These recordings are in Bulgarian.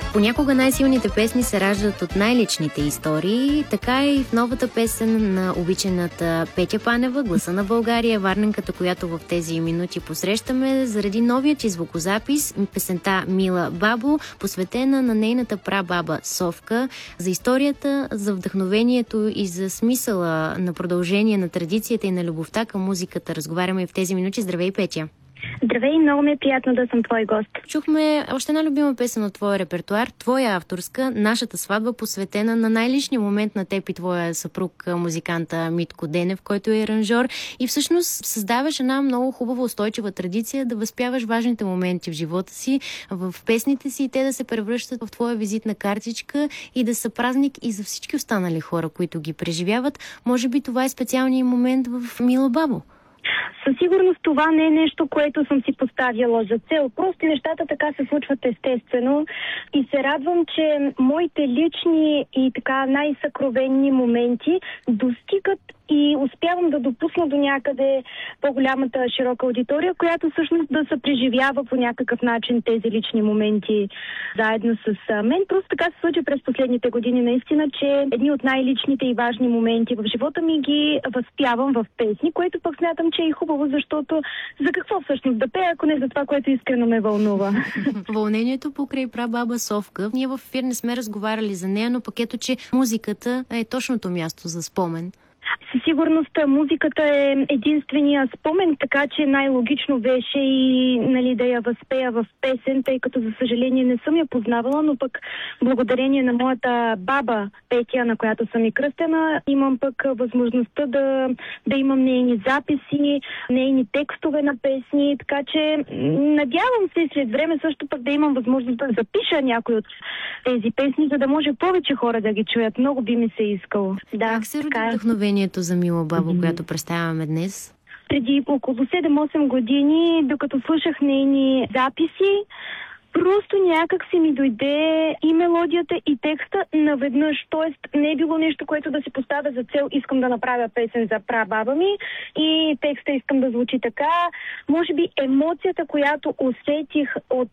Понякога най-силните песни се раждат от най-личните истории, така и в новата песен на обичаната Петя Панева, гласа на България, варненката, която в тези минути посрещаме, заради новият и звукозапис, песента Мила Бабо, посветена на нейната прабаба Совка, за историята, за вдъхновението и за смисъла на продължение на традицията и на любовта към музиката. Разговаряме и в тези минути. Здравей, Петя! Здравей, много ми е приятно да съм твой гост. Чухме още една любима песен от твоя репертуар, твоя авторска, Нашата сватба, посветена на най-личния момент на теб и твоя съпруг, музиканта Митко Денев, който е аранжор. И всъщност създаваш една много хубава устойчива традиция да възпяваш важните моменти в живота си, в песните си, и те да се превръщат в твоя визитна картичка и да са празник и за всички останали хора, които ги преживяват. Може би това е специалният момент в Мила Бабо. Със сигурност това не е нещо, което съм си поставила за цел. Просто нещата така се случват естествено и се радвам, че моите лични и така най-съкровенни моменти достигат и успявам да допусна до някъде по-голямата широка аудитория, която всъщност да се преживява по някакъв начин тези лични моменти заедно с мен. Просто така се случи през последните години наистина, че едни от най-личните и важни моменти в живота ми ги възпявам в песни, което пък смятам, че е хубаво, защото за какво всъщност да пея, ако не за това, което искрено ме вълнува. Вълнението покрай прабаба Совка. Ние в ефир не сме разговаряли за нея, но пък ето, че музиката е точното място за спомен. Със сигурност музиката е единствения спомен, така че най-логично беше и да я възпея в песен, тъй като за съжаление не съм я познавала, но пък благодарение на моята баба Петя, на която съм и кръстена, имам пък възможността да имам нейни записи, нейни текстове на песни, така че надявам се след време също пък да имам възможност да запиша някой от тези песни, за да може повече хора да ги чуят. Много би ми се искало. Как се роди вдъхновението за Мила Бабо, която представяме днес? Преди около 7-8 години, докато слушах нейни записи, просто някак си ми дойде и мелодията, и текста наведнъж. Тоест не е било нещо, което да си поставя за цел искам да направя песен за прабаба ми и текста искам да звучи така. Може би емоцията, която усетих от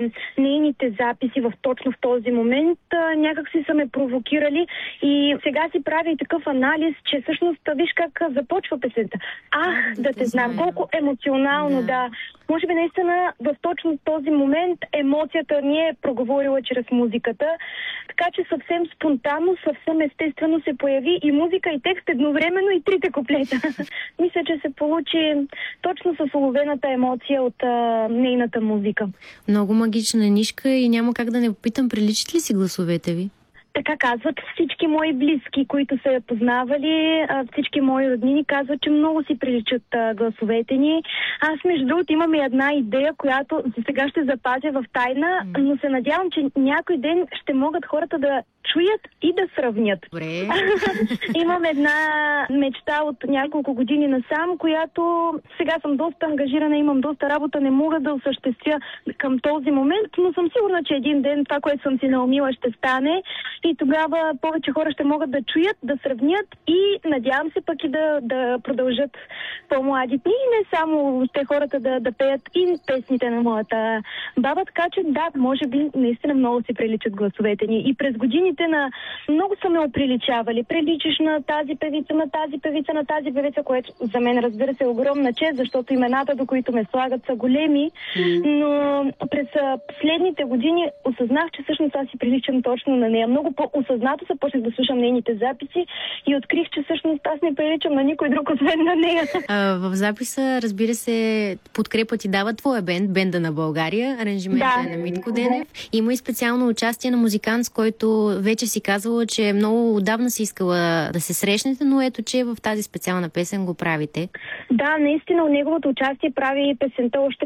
нейните записи точно в този момент, някак си са ме провокирали и сега си правя и такъв анализ, че всъщност виж как започва песента. Да те знам, колко емоционално, да. Може би наистина в точно този момент емоцията ни е проговорила чрез музиката, така че съвсем спонтанно, съвсем естествено се появи и музика, и текст едновременно, и трите куплета. Мисля, че се получи точно с уловената емоция от нейната музика. Много магична нишка и няма как да не попитам, приличат ли си гласовете ви? Така казват всички мои близки, които са я познавали, всички мои роднини казват, че много си приличат гласовете ни. Аз, между другото, имам и една идея, която за сега ще запазя в тайна, но се надявам, че някой ден ще могат хората да чуят и да сравнят. Добре. Имам една мечта от няколко години насам, която сега съм доста ангажирана, имам доста работа, не мога да осъществя към този момент, но съм сигурна, че един ден това, което съм си наумила, ще стане и тогава повече хора ще могат да чуят, да сравнят и надявам се пък и да продължат по-младите и не само те хората да пеят и песните на моята баба, така че да, може би наистина много си приличат гласовете ни и през годините много са ме оприличавали. Приличаш на тази певица, на тази певица, на тази певица, което за мен, разбира се, е огромна чест, защото имената, до които ме слагат, са големи, но през последните години осъзнах, че всъщност аз си приличам точно на нея. Много по-осъзнато започнах да слушам нейните записи и открих, че всъщност аз не приличам на никой друг, освен на нея. В записа, разбира се, подкрепа ти дава твоя бенда на България, аранжимента е на Митко Денев. Има и специално участие на музикант, с който вече си казвала, че много отдавна си искала да се срещнете, но ето, че в тази специална песен го правите. Да, наистина неговото участие прави песента още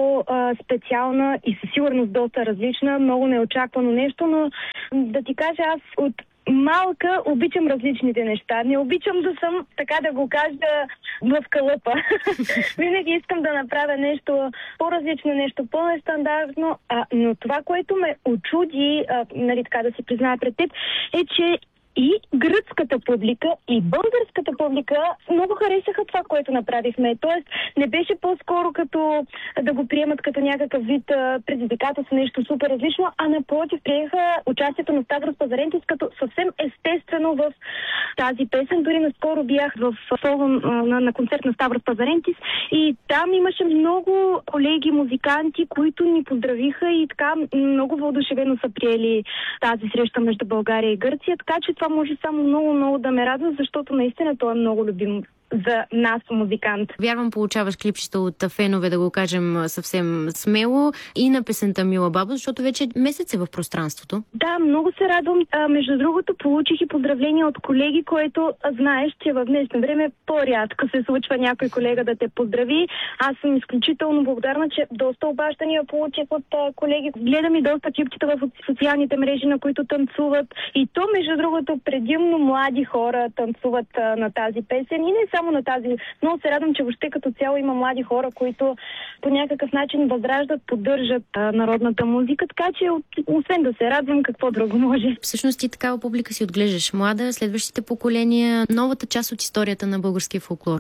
по-специална и със сигурност доста различна, много неочаквано нещо, но да ти кажа, аз от малка обичам различните неща. Не обичам да съм, така да го кажа, в калъпа. Винаги искам да направя нещо по-различно, нещо по-нестандартно, но това, което ме очуди, така да си призная пред теб, е, че и гръцката публика, и българската публика много харесаха това, което направихме. Тоест, не беше по-скоро като да го приемат като някакъв вид предизвикателство, нещо супер различно, а напротив, приеха участието на Ставрос Пазарентис като съвсем естествено в тази песен. Дори наскоро бях в соло на концерт на Ставрос Пазарентис и там имаше много колеги, музиканти, които ни поздравиха и така много въодушевено са приели тази среща между България и Гърция, така че това може само много да ме радва, защото наистина той е много любим за нас, музикант. Вярвам, получаваш клипчета от фенове, да го кажем съвсем смело, и на песента Мила баба, защото вече месец е в пространството. Да, много се радвам. Между другото, получих и поздравления от колеги, което знаеш, че в днешно време по-рядко се случва някой колега да те поздрави. Аз съм изключително благодарна, че доста обаждания получих от колеги. Гледам и доста клипчета в социалните мрежи, на които танцуват. И то, между другото, предимно млади хора танцуват на тази песен. И не само на тази. Много се радвам, че въобще като цяло има млади хора, които по някакъв начин възраждат, поддържат народната музика, така че освен да се радвам, какво друго може. Всъщност ти такава публика си отглеждаш. Млада, следващите поколения, новата част от историята на българския фолклор.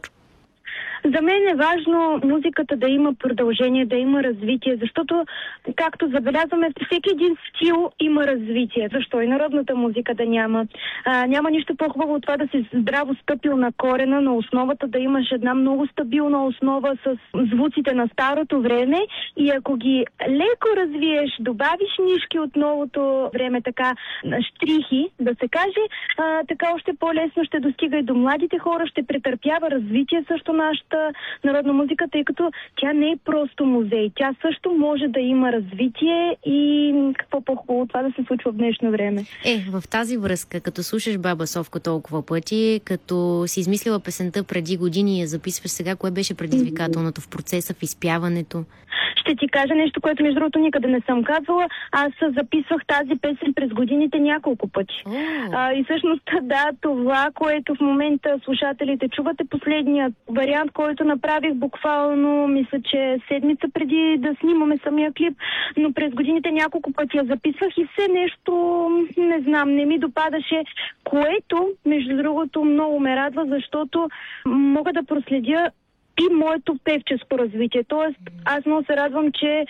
За мен е важно музиката да има продължение, да има развитие, защото, както забелязваме, всеки един стил има развитие. Защо и народната музика да няма? Няма нищо по-хубаво от това да си здраво стъпил на корена, на основата, да имаш една много стабилна основа с звуците на старото време и ако ги леко развиеш, добавиш нишки от новото време, така, штрихи, да се каже, така още по-лесно ще достига и до младите хора, ще претърпява развитие също нашата народна музика, тъй като тя не е просто музей. Тя също може да има развитие и какво по-хубаво това да се случва в днешно време. В тази връзка, като слушаш Баба Совка толкова пъти, като си измислила песента преди години и я записваш сега, кое беше предизвикателното в процеса, в изпяването? Ще ти кажа нещо, което между другото никъде не съм казвала. Аз записвах тази песен през годините няколко пъти. И всъщност, да, това, което в момента слушателите чувате, последният вариант, който направих буквално, мисля, че седмица преди да снимаме самия клип, но през годините няколко пъти я записвах и все нещо, не знам, не ми допадаше, което, между другото, много ме радва, защото мога да проследя и моето певческо развитие. Тоест, аз много се радвам, че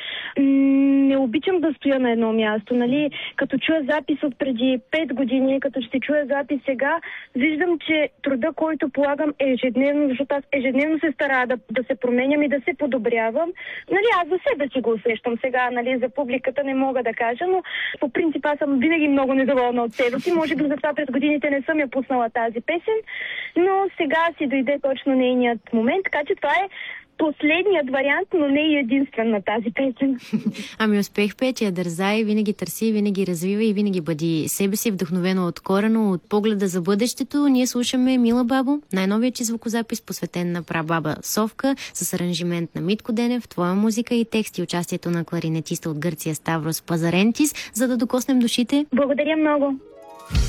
не обичам да стоя на едно място. Нали? Като чуя запис от преди 5 години, като ще чуя запис сега, виждам, че труда, който полагам е ежедневно, защото аз ежедневно се старая да се променям и да се подобрявам. Нали, аз за себе си го усещам сега, нали, за публиката не мога да кажа, но по принцип аз съм винаги много недоволна от себе си. Може би за това през годините не съм я пуснала тази песен, но сега си дойде точно нейният момент, така че това е последният вариант, но не и единствен на тази песен. Ами успех, Петя, дързай, винаги търси, винаги развива и винаги бъди себе си, вдъхновено от корено, от погледа за бъдещето. Ние слушаме Мила бабо, най-новият ти звукозапис, посветен на прабаба Совка, с аранжимент на Митко Денев, твоя музика и текст и участието на кларинетиста от Гърция Ставрос Пазарентис, за да докоснем душите. Благодаря много.